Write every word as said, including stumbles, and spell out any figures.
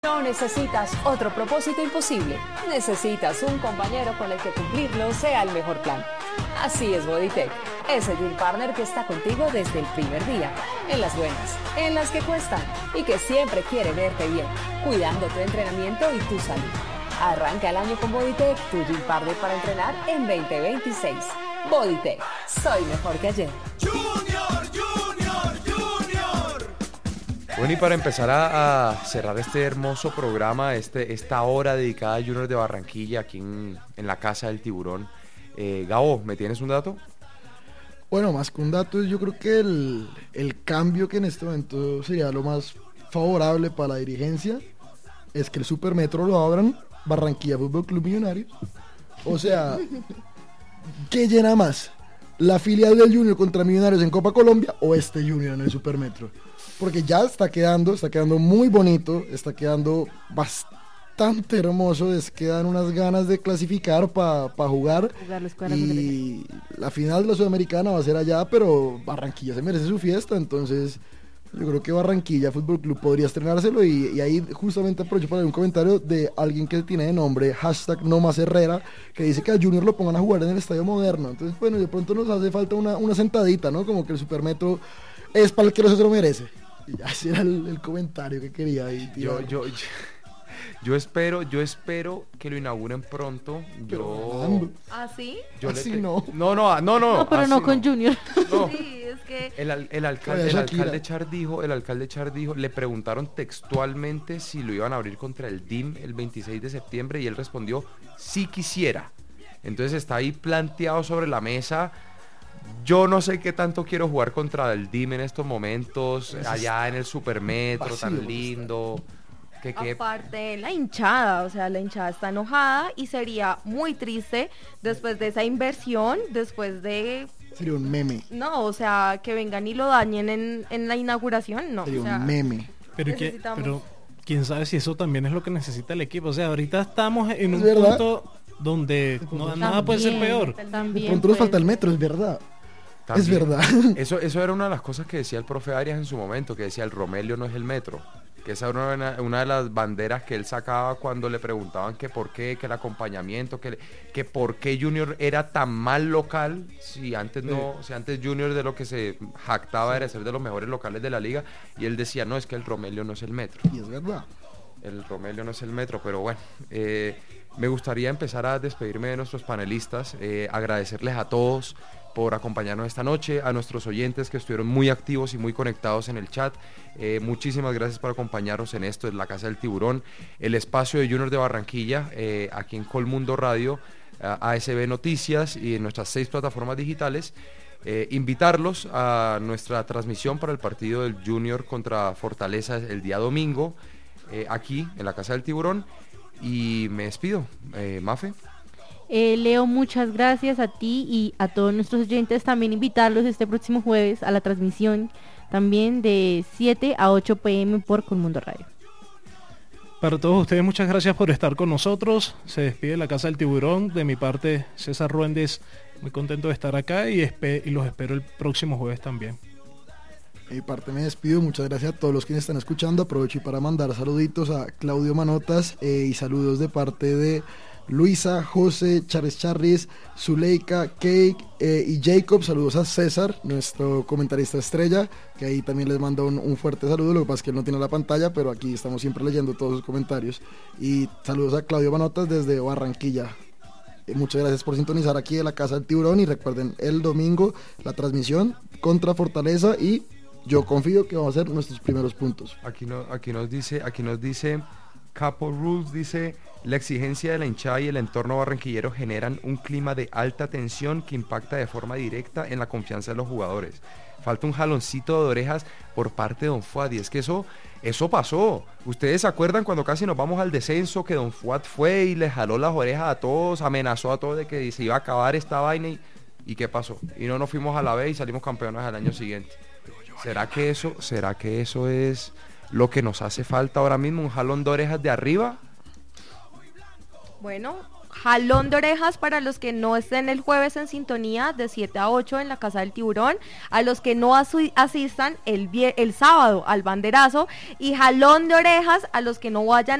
No necesitas otro propósito imposible. Necesitas un compañero con el que cumplirlo sea el mejor plan. Así es Bodytech, ese gym partner que está contigo desde el primer día, en las buenas, en las que cuestan y que siempre quiere verte bien, cuidando tu entrenamiento y tu salud. Arranca el año con Bodytech, tu gym partner para entrenar en veinte veintiséis. Bodytech, soy mejor que ayer. Junior, Junior, Junior. Bueno, y para empezar a, a cerrar este hermoso programa, este, esta hora dedicada a Junior de Barranquilla, aquí en, en la Casa del Tiburón, eh, Gabo, ¿me tienes un dato? Bueno, más que un dato, yo creo que el, el cambio que en este momento sería lo más favorable para la dirigencia es que el Supermetro lo abran Barranquilla Fútbol Club Millonarios. O sea, ¿qué llena más? ¿La filial del Junior contra Millonarios en Copa Colombia o este Junior en el Supermetro? Porque ya está quedando, está quedando muy bonito, está quedando bastante hermoso, es que dan unas ganas de clasificar para pa jugar, y la final de la Sudamericana va a ser allá, pero Barranquilla se merece su fiesta, entonces yo creo que Barranquilla Fútbol Club podría estrenárselo, y, y ahí justamente aprovecho para leer un comentario de alguien que tiene de nombre hashtag no más Herrera, que dice que al Junior lo pongan a jugar en el Estadio Moderno. Entonces bueno, de pronto nos hace falta una, una sentadita, ¿no? Como que el Supermetro es para el que no se lo merece. Y ya ese era el, el comentario que quería ahí, tío. Yo, yo, yo, yo espero, yo espero que lo inauguren pronto. Yo, ¿Ah, sí? yo Así le- no. No, no, no, no. No, pero así no con Junior. No. Sí, es que... El, al- el alcalde, Oye, el Shakira. alcalde Char dijo, el alcalde Char dijo, le preguntaron textualmente si lo iban a abrir contra el D I M el veintiséis de septiembre y él respondió, sí quisiera. Entonces está ahí planteado sobre la mesa. Yo no sé qué tanto quiero jugar contra el D I M en estos momentos, Pues allá en el Supermetro, vacío tan porque lindo. Que, que, Aparte, la hinchada, o sea, la hinchada está enojada y sería muy triste después de esa inversión, después de... Sería un meme, No, o sea, que vengan y lo dañen en, en la inauguración, no. sería o sea, un meme. Pero, que, necesitamos- pero quién sabe si eso también es lo que necesita el equipo. O sea, ahorita estamos en Es un verdad. punto donde no- nada puede ser también, peor. De También pronto nos puede falta el ser. metro, es verdad. también. Es verdad. Eso, eso era una de las cosas que decía el profe Arias en su momento, que decía el Romelio no es el metro. Que esa era una, una de las banderas que él sacaba cuando le preguntaban que por qué, que el acompañamiento, que, que por qué Junior era tan mal local, si antes no, si antes Junior de lo que se jactaba era ser de los mejores locales de la liga, y él decía, no, es que el Romelio no es el metro. Y es verdad. El Romelio no es el metro, pero bueno, eh, me gustaría empezar a despedirme de nuestros panelistas, eh, agradecerles a todos por acompañarnos esta noche, a nuestros oyentes que estuvieron muy activos y muy conectados en el chat. Eh, muchísimas gracias por acompañarnos en esto, en la Casa del Tiburón, el espacio de Junior de Barranquilla, eh, aquí en Colmundo Radio, A S B Noticias y en nuestras seis plataformas digitales. Eh, invitarlos a nuestra transmisión para el partido del Junior contra Fortaleza el día domingo, eh, aquí en la Casa del Tiburón, y me despido. eh, Mafe. Eh, Leo, muchas gracias a ti y a todos nuestros oyentes. También invitarlos este próximo jueves a la transmisión también de siete a ocho pe eme por Colmundo Radio. Para todos ustedes, muchas gracias por estar con nosotros. Se despide la Casa del Tiburón. De mi parte, César Ruéndez, muy contento de estar acá y, espe- y los espero el próximo jueves también. De mi parte me despido, muchas gracias a todos los que están escuchando. Aprovecho y para mandar saluditos a Claudio Manotas, eh, y saludos de parte de Luisa, José, Charles Charris, Zuleika, Cake eh, y Jacob. Saludos a César, nuestro comentarista estrella, que ahí también les mando un, un fuerte saludo. Lo que pasa es que él no tiene la pantalla, pero aquí estamos siempre leyendo todos sus comentarios. Y saludos a Claudio Manotas desde Barranquilla. Eh, muchas gracias por sintonizar aquí en la Casa del Tiburón, y recuerden el domingo la transmisión contra Fortaleza, y yo confío que vamos a ser nuestros primeros puntos. Aquí, no, aquí nos dice, aquí nos dice Capo Rules, dice, la exigencia de la hinchada y el entorno barranquillero generan un clima de alta tensión que impacta de forma directa en la confianza de los jugadores. Falta un jaloncito de orejas por parte de Don Fuad, y es que eso, eso pasó. Ustedes se acuerdan cuando casi nos vamos al descenso, que Don Fuad fue y le jaló las orejas a todos, amenazó a todos de que se iba a acabar esta vaina, y, ¿y qué pasó? Y no nos fuimos a la B y salimos campeones al año siguiente. ¿Será que eso, será que eso es lo que nos hace falta ahora mismo? ¿Un jalón de orejas de arriba? Bueno, jalón de orejas para los que no estén el jueves en sintonía de siete a ocho en la Casa del Tiburón, a los que no asu- asistan el, vie- el sábado al banderazo, y jalón de orejas a los que no vayan